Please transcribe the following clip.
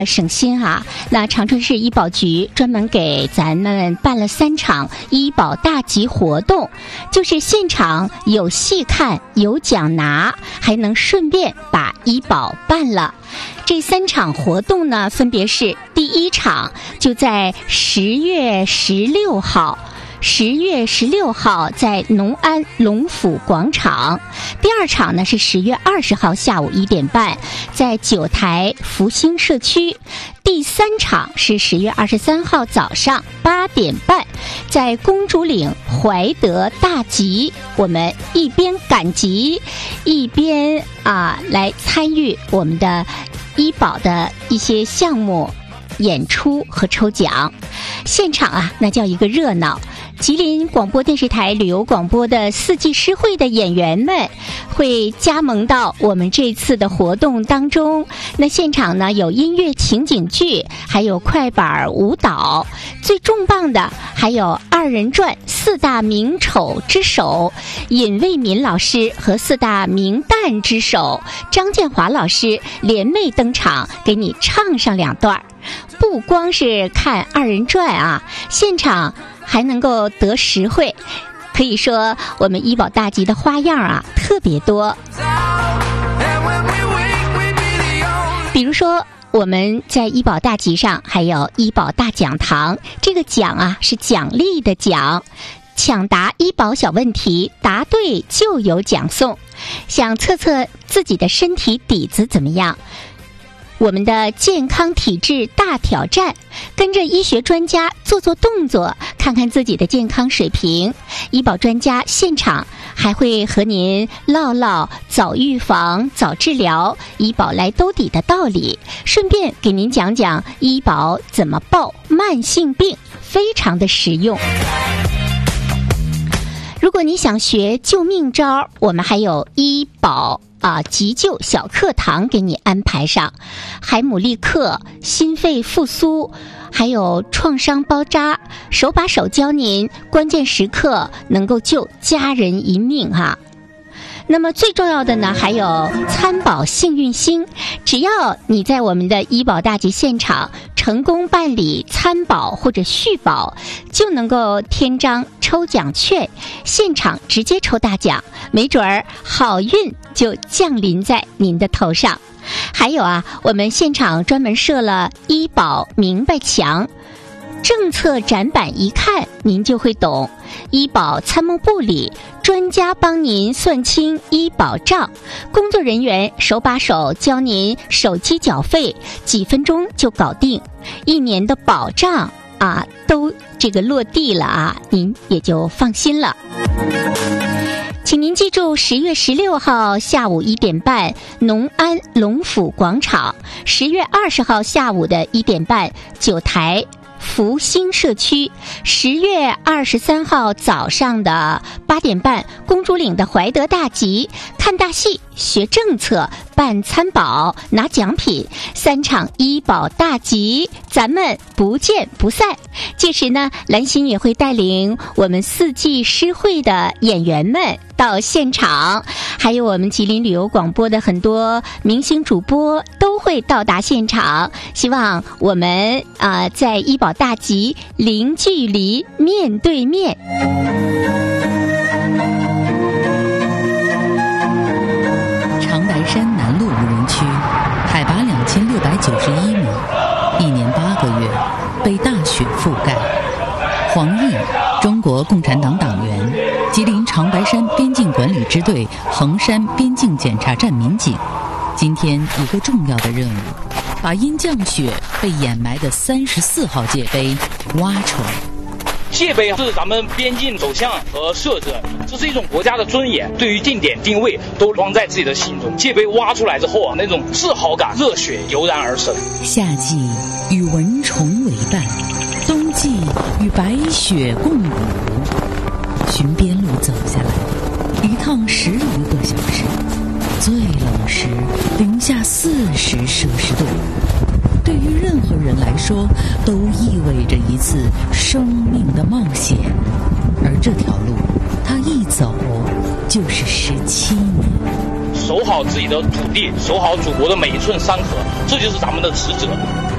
省心啊。那长春市医保局专门给咱们办了3场医保大集活动，就是现场有戏看有奖拿，还能顺便把医保办了。这3场活动呢，分别是第1场就在10月16号在农安龙府广场，第2场呢是10月20号下午1点半在九台福兴社区，第3场是10月23号早上8点半在公主岭怀德大集。我们一边赶集一边来参与我们的医保的一些项目演出和抽奖，现场那叫一个热闹。吉林广播电视台旅游广播的4季诗会的演员们会加盟到我们这次的活动当中。那现场呢有音乐情景剧，还有快板舞蹈，最重磅的还有2人转4大名丑之首尹卫民老师和4大名旦之首张建华老师联袂登场，给你唱上2段。不光是看2人转现场还能够得实惠，可以说我们医保大集的花样特别多。比如说我们在医保大集上还有医保大讲堂，这个奖是奖励的奖，抢答医保小问题，答对就有奖送。想测测自己的身体底子怎么样，我们的健康体质大挑战，跟着医学专家做动作，看看自己的健康水平。医保专家现场还会和您唠唠早预防早治疗医保来兜底的道理，顺便给您讲讲医保怎么报慢性病，非常的实用。如果你想学救命招，我们还有医保急救小课堂给你安排上，海姆立克、心肺复苏，还有创伤包扎，手把手教您关键时刻能够救家人一命那么最重要的呢，还有参保幸运星，只要你在我们的医保大集现场成功办理参保或者续保，就能够添张抽奖券，现场直接抽大奖，没准儿好运就降临在您的头上。还有我们现场专门设了医保明白墙，政策展板一看您就会懂，医保参谋部里专家帮您算清医保账，工作人员手把手教您手机缴费，几分钟就搞定，1年的保障都落地了您也就放心了。请您记住10月16号下午1点半农安龙府广场，10月20号下午的1点半九台福兴社区，10月23号早上的8点半公主岭的怀德大集，看大戏学政策办参保拿奖品，3场医保大集，咱们不见不散。届时呢，兰心也会带领我们4季诗会的演员们到现场，还有我们吉林旅游广播的很多明星主播都会到达现场，希望我们在医保大集零距离面对面。 长白山南麓无人区，海拔2691米，1年8个月被大雪覆盖。黄奕，中国共产党党员，吉林长白山边境管理支队横山边境检查站民警。今天一个重要的任务，把因降雪被掩埋的34号界碑挖出来。 界碑是咱们边境走向和设置，这是一种国家的尊严，对于定点定位都装在自己的心中。界碑挖出来之后那种自豪感、热血油然而生。 夏季与蚊虫为伴，冬季与白雪共舞。循边路走下来，一趟10余个小时，最冷时零下40摄氏度。对于任何人来说，都意味着一次生命的冒险。而这条路，他一走就是17年。 守好自己的土地，守好祖国的每一寸山河，这就是咱们的职责。